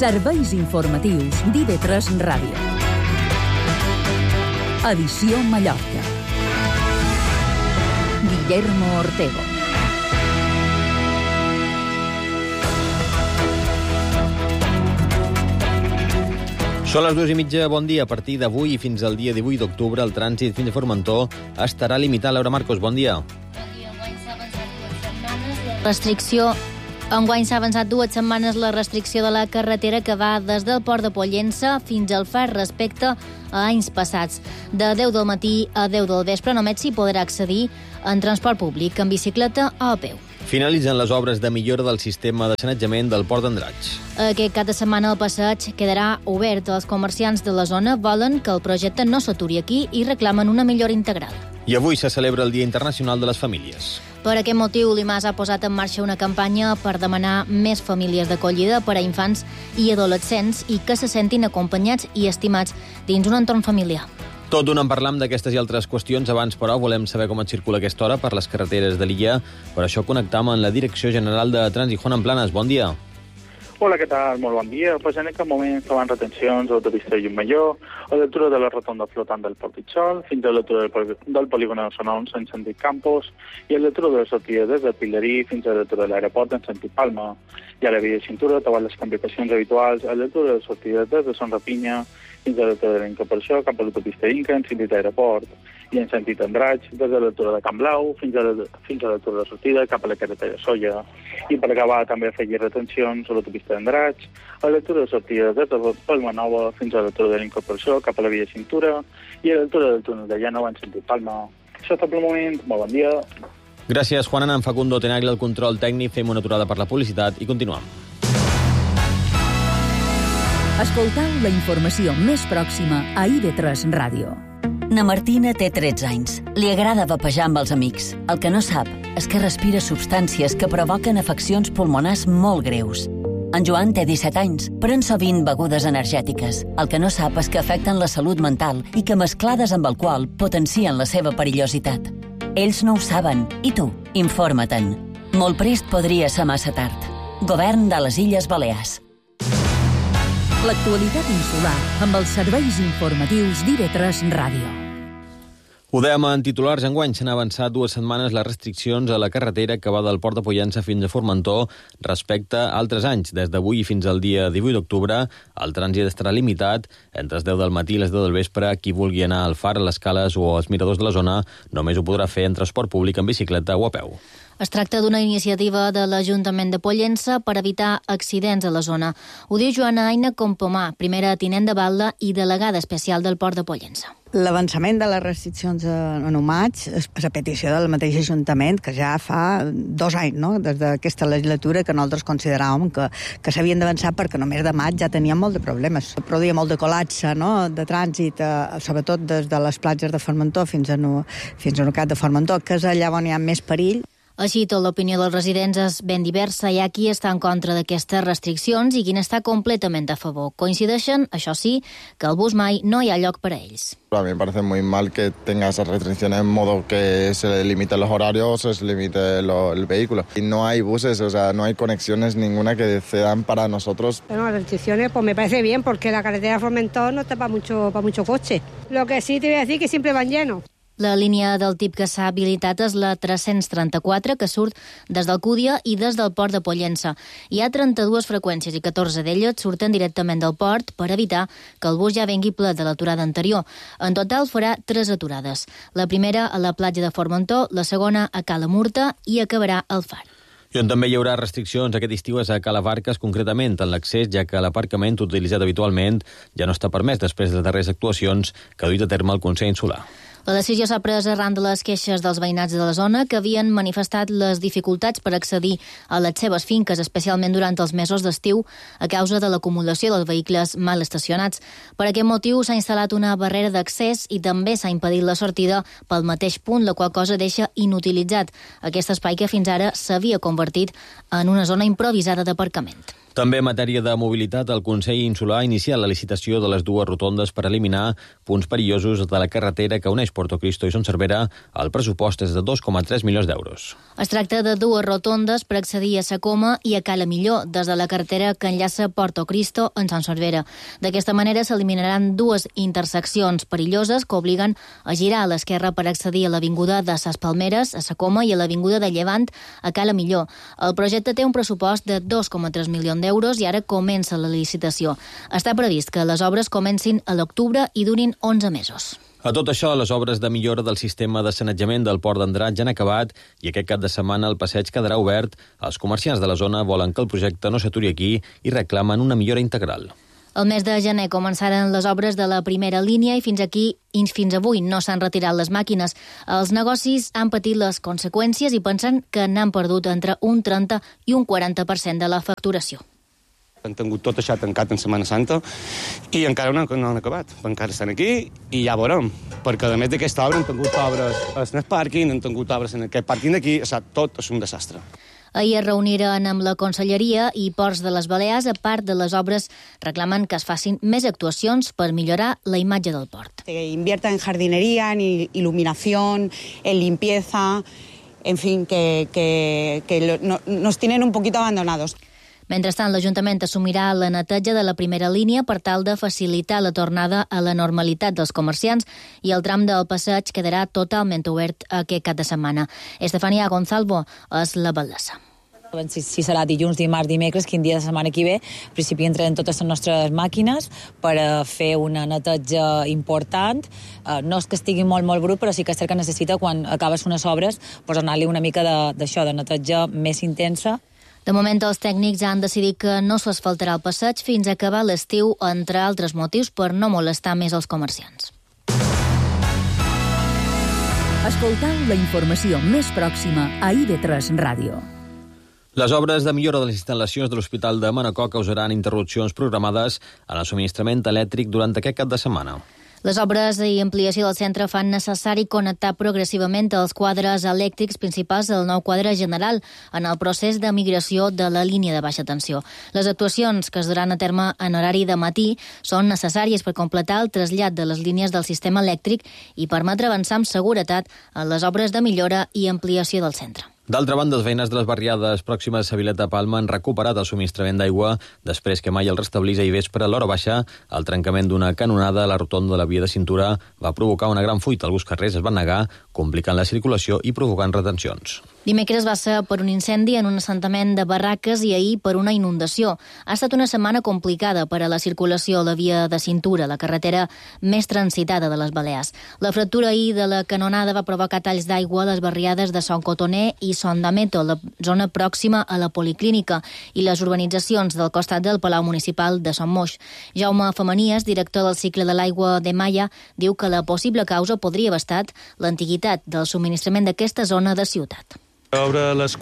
Serveis informatius d'IV3 Ràdio. Edició Mallorca. Guillermo Ortego. Són les 2:30, bon dia. A partir d'avui i fins al dia 18 d'octubre, el trànsit fins a Formentor estarà limitat. Laura Marcos, bon dia. Enguany s'ha avançat 2 setmanes la restricció de la carretera que va des del port de Pollença fins al Far respecte a anys passats. De 10 del matí a 10 del vespre només s'hi podrà accedir en transport públic, en bicicleta o a peu. Finalitzen les obres de millora del sistema de sanejament del port d'Andratx. Aquest cap de setmana el passeig quedarà obert. Els comerciants de la zona volen que el projecte no s'aturi aquí i reclamen una millora integral. I avui se celebra el Dia Internacional de les Famílies. Per aquest motiu, l'IMAS ha posat en marxa una campanya per demanar més famílies d'acollida per a infants i adolescents i que se sentin acompanyats i estimats dins un entorn familiar. Tot d'una en parlam d'aquestes i altres qüestions. Abans, però, volem saber com et circula aquesta hora per les carreteres de l'illa. Per això connectam amb la Direcció General de Trànsit. Juan Planas, bon dia. Hola, què tal? Molt bon dia. Pues en aquest moment troben retencions a l'autopista de Llumallor, a l'altura de la rotonda flotant del Port Itxol, fins a l'altura del polígon de Zona 11 en sentit Campos, i a l'altura de la sortida des de Pilerí fins a l'altura de l'aeroport en sentit Palma. I a la via de cintura troben les complicacions habituals a l'altura de la sortida des de Son Rapinya fins a l'altura de la Incaperció cap a l'autopista Inca en sentit aeroport, i en sentit Andratx des de l'altura de Can Blau fins a l'altura de sortida cap a la carretera de Solla. I per acabar també afegir retencions a l'autopista d'Andratx, a l'altura de sortida des de Palma Nova fins a l'altura de la Incorporació cap a la via de cintura i a l'altura del túnel de Llanova en sentit Palma. Això és tot pel moment. Molt bon dia. Gràcies, Juan. En Facundo Tenagli, el control tècnic. Fem una aturada per la publicitat i continuem. Escoltau la informació més pròxima a IV3 Ràdio. Na Martina té 13 anys. Li agrada vapejar amb els amics. El que no sap és que respira substàncies que provoquen afeccions pulmonars molt greus. En Joan té 17 anys, pren sovint begudes energètiques. El que no sap és que afecten la salut mental i que mesclades amb alcohol potencien la seva perillositat. Ells no ho saben. I tu? Informa-te'n. Molt prest podria ser massa tard. Govern de les Illes Balears. L'actualitat insular amb els serveis informatius d'IV3 Ràdio. Ho dèiem en titulars. Enguany s'han avançat 2 setmanes les restriccions a la carretera que va del port de Pollença fins a Formentor respecte a altres anys. Des d'avui fins al dia 18 d'octubre el trànsit estarà limitat entre les 10 del matí i les 10 del vespre. Qui vulgui anar al far, a les cales o als miradors de la zona només ho podrà fer en transport públic, en bicicleta o a peu. Es tracta d'una iniciativa de l'Ajuntament de Pollença per evitar accidents a la zona. Ho diu Joana Aina Compomà, primera tinent de batlle i delegada especial del port de Pollença. L'avançament de les restriccions en humats és a petició del mateix Ajuntament, que ja fa 2 anys, no?, des d'aquesta legislatura, que nosaltres consideràvem que s'havien d'avançar perquè només de maig ja teníem molt de problemes. Produïa molt de col·lapse, no?, de trànsit, sobretot des de les platges de Formentor fins a Nucat de Formentor, que és allà on hi ha més perill. Així, tot l'opinió dels residents és ben diversa. Hi ha qui està en contra d'aquestes restriccions i qui n'està completament a favor. Coincideixen, això sí, que al bus mai no hi ha lloc per a ells. A mí me parece muy mal que tenga esas restricciones en modo que se limiten los horarios o se limite el vehículo. Y no hay buses, o sea, no hay conexiones ninguna que cedan para nosotros. Bueno, las restricciones pues me parece bien porque la carretera de Formentor no está para mucho coche. Lo que sí te voy a decir que siempre van llenos. La línia del tip que s'ha habilitat és la 334, que surt des d'Alcúdia i des del port de Pollença. Hi ha 32 freqüències i 14 d'elles surten directament del port per evitar que el bus ja vengui ple de l'aturada anterior. En total farà 3 aturades. La primera a la platja de Formentor, la segona a Cala Murta i acabarà al Far. I on també hi haurà restriccions aquest estiu és a Calavarques, concretament en l'accés, ja que l'aparcament utilitzat habitualment ja no està permès després de les darreres actuacions que ha duit a terme el Consell Insular. La decisió s'ha pres arran de les queixes dels veïnats de la zona que havien manifestat les dificultats per accedir a les seves finques, especialment durant els mesos d'estiu, a causa de l'acumulació dels vehicles mal estacionats. Per aquest motiu s'ha instal·lat una barrera d'accés i també s'ha impedit la sortida pel mateix punt, la qual cosa deixa inutilitzat aquest espai que fins ara s'havia convertit en una zona improvisada d'aparcament. També en matèria de mobilitat, el Consell Insular ha iniciat la licitació de les dues rotondes per eliminar punts perillosos de la carretera que uneix Porto Cristo i Son Cervera. El pressupost és de 2,3 milions d'euros. Es tracta de dues rotondes per accedir a Sa Coma i a Cala Millor, des de la carretera que enllaça Porto Cristo en Son Cervera. D'aquesta manera s'eliminaran dues interseccions perilloses que obliguen a girar a l'esquerra per accedir a l'avinguda de Ses Palmeres, a Sa Coma, i a l'avinguda de Llevant, a Cala Millor. El projecte té un pressupost de 2,3 milions d'euros i ara comença la licitació. Està previst que les obres comencin a l'octubre i durin 11 mesos. A tot això, les obres de millora del sistema de sanejament del Port d'Andratx ja han acabat i aquest cap de setmana el passeig quedarà obert. Els comerciants de la zona volen que el projecte no s'aturi aquí i reclamen una millora integral. El mes de gener començaren les obres de la primera línia i fins avui no s'han retirat les màquines. Els negocis han patit les conseqüències i pensen que n'han perdut entre un 30 i un 40% de la facturació. Han tingut tot això tancat en Setmana Santa i encara no han acabat. Encara estan aquí i ja veurem. Perquè a més d'aquesta obra han tingut obres en el pàrquing, han tingut obres en aquest pàrquing d'aquí, o sigui, tot és un desastre. Ahir es reuniren amb la Conselleria i Ports de les Balears. A part de les obres, reclamen que es facin més actuacions per millorar la imatge del port. Que invierta en jardinería, en iluminación, en limpieza, en fin, que nos tienen un poquito abandonados. Mentrestant, l'Ajuntament assumirà la neteja de la primera línia per tal de facilitar la tornada a la normalitat dels comerciants i el tram del passeig quedarà totalment obert aquest cap de setmana. Estefania Gonzalvo és la batllessa. Si serà dilluns, dimarts, dimecres, quin dia de setmana que ve, en principi entren totes les nostres màquines per fer una neteja important. No és que estigui molt brut, però sí que és cert que necessita, quan acabes unes obres, anar-li una mica d'això, de neteja més intensa. De moment, els tècnics han decidit que no s'asfaltarà el passeig fins a acabar l'estiu, entre altres motius, per no molestar més els comerciants. Escoltau la informació més pròxima a IB3 Ràdio. Les obres de millora de les instal·lacions de l'Hospital de Manacor causaran interrupcions programades en el subministrament elèctric durant aquest cap de setmana. Les obres i ampliació del centre fan necessari connectar progressivament els quadres elèctrics principals al nou quadre general en el procés de migració de la línia de baixa tensió. Les actuacions que es duran a terme en horari de matí són necessàries per completar el trasllat de les línies del sistema elèctric i permetre avançar amb seguretat en les obres de millora i ampliació del centre. D'altra banda, els veïnes de les barriades pròximes a Vilet de Palma han recuperat el subministrament d'aigua després que mai el restablís ahir vespre a l'hora baixa. El trencament d'una canonada a la rotonda de la via de cintura va provocar una gran fuita. Alguns carrers es van negar, complicant la circulació i provocant retencions. Dimecres va ser per un incendi en un assentament de barraques i ahir per una inundació. Ha estat una setmana complicada per a la circulació a la via de cintura, la carretera més transitada de les Balears. La fractura ahir de la canonada va provocar talls d'aigua a les barriades de Son Cotoner i Son d'Ameto, la zona pròxima a la Policlínica, i les urbanitzacions del costat del Palau Municipal de Son Moix. Jaume Femenies, director del cicle de l'aigua de Malla, diu que la possible causa podria haver estat l'antiguitat del subministrament d'aquesta zona de ciutat. Sobre les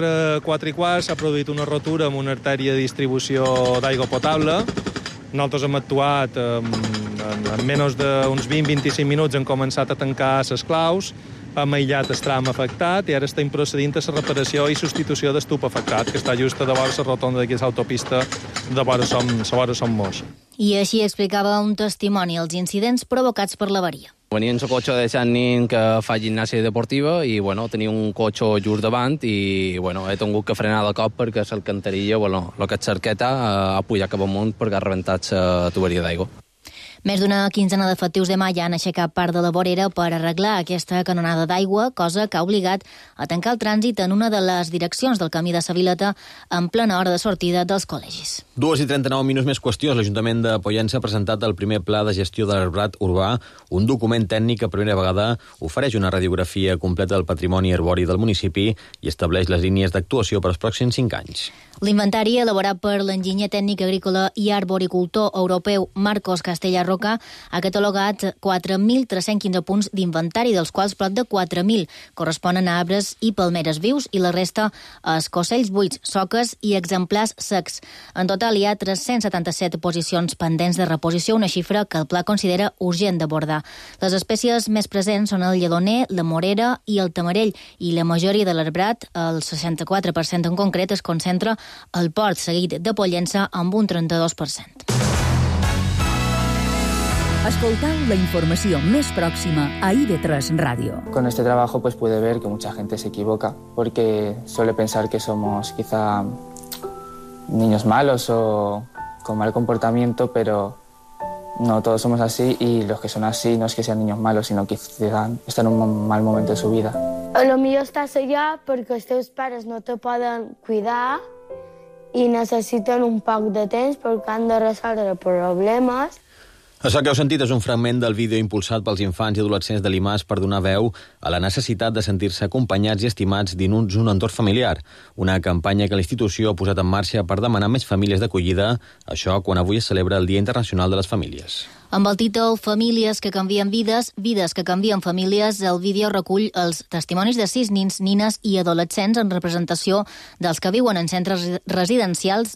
4:15 s'ha produït una rotura amb una artèria de distribució d'aigua potable. Nosaltres hem actuat en menys d'uns 20-25 minuts, hem començat a tancar les claus, hem aïllat el tram afectat i ara estem procedint a la reparació i substitució del tub afectat, que està just a de vora la rotonda d'aquesta autopista de vora Son Moix. I així explicava un testimoni als incidents provocats per l'averia. Venia en el cotxe de Sant Nin que fa gimnàsia deportiva i tenia un cotxe just davant i he tingut que frenar de cop perquè l'alcantarilla, el que és cerqueta, ha pujat cap amunt perquè ha rebentat la tuberia d'aigua. Més d'una quinzena d'efectius de Malla han aixecat part de la vorera per arreglar aquesta canonada d'aigua, cosa que ha obligat a tancar el trànsit en una de les direccions del camí de Savileta en plena hora de sortida dels col·legis. 2:39 minuts més qüestiós. L'Ajuntament de Pollença ha presentat el primer pla de gestió de l'arbrat urbà, un document tècnic que per primera vegada ofereix una radiografia completa del patrimoni arbori del municipi i estableix les línies d'actuació per als pròxims 5 anys. L'inventari, elaborat per l'enginyer tècnic agrícola i arboricultor europeu Marcos Castellà Sarroca ha catalogat 4.315 punts d'inventari, dels quals prop de 4.000 corresponen a arbres i palmeres vius i la resta a escocells buits, soques i exemplars secs. En total hi ha 377 posicions pendents de reposició, una xifra que el pla considera urgent d'abordar. Les espècies més presents són el lledoner, la morera i el tamarell, i la majoria de l'arbrat, el 64% en concret, es concentra al port, seguit de Pollença amb un 32%. Escoltau la informació més pròxima a IB3 Ràdio. Con este trabajo pues pude ver que mucha gente se equivoca porque suele pensar que somos quizá niños malos o con mal comportamiento, pero no todos somos así, y los que son así no es que sean niños malos, sinó que están en un mal moment de su vida. A lo millor estàs allà perquè els teus pares no te poden cuidar i necessiten un poc de temps perquè han de resoldre problemes. Això que heu sentit és un fragment del vídeo impulsat pels infants i adolescents de l'IMAS per donar veu a la necessitat de sentir-se acompanyats i estimats dins un entorn familiar. Una campanya que la institució ha posat en marxa per demanar més famílies d'acollida, això quan avui es celebra el Dia Internacional de les Famílies. Amb el títol Famílies que canvien vides, vides que canvien famílies, el vídeo recull els testimonis de 6 nins, nines i adolescents en representació dels que viuen en centres residencials